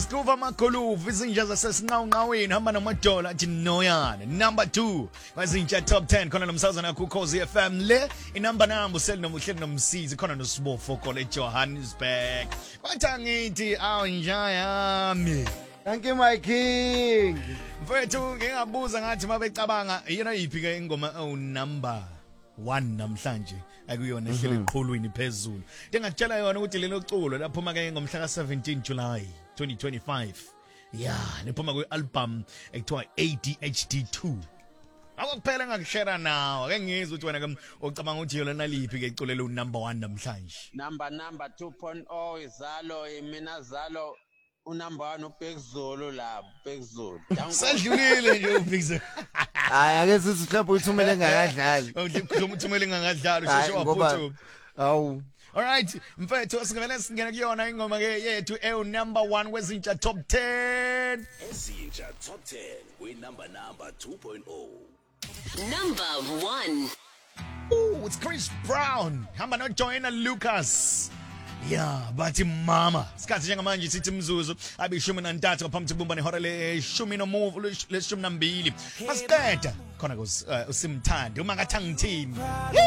Groove Amakuluvu izinja zasesinqawunqaweni hamba namadola athi noyana. Number 2 kwezinja top 10 khona nomsazana kuKhosi FM le inamba useli nomuhleli nomsizi khona noSibofo kole Johannesburg. Bathi angithi awunja yami. Thank you my king. Mfethu ngingabuza ngathi mabecabanga yena yiphi ke ingoma number 1 namhlanje akuyona ehlele eqhulwini phezulu. Ngingakutshela yona ukuthi lelo culo laphuma ke ngomhla ka 17 July 2025. Yeah, liphuma kwi-album ekuthiwa ADHD2. Akukuphela ngakushare nawe ake ngizwe ukuthi wena ke ucabanga ukuthi yona naliphi ke iculo number 1 namhlanje. Number 2.0 izalo mina zalo unumber 1 uBhekuzulu la Bhekuzulu. Sadlulile nje uBhekuzulu. Hayi ake sithi mhlawumbe uthumele ngakadlali. Ukhuluma uthumele ngakadlali usheshe waphuthuka. Awu. Alright, mfethu singena kuyona ingoma ke yethu number 1 kwezintsha top 10. Ezintsha top 10 we number 2.0. Number 1. Ooh, it's Chris Brown. Hamba no Joanna Lucas. Yeah, bathi mama. Sikhathi njengamanje sithi mzuzu abishumi nantathu ngaphambi kokubumbana ihora leshumi nomuvu leshumi nambili. Masiteta khona usimthandi uma ngathi angithini.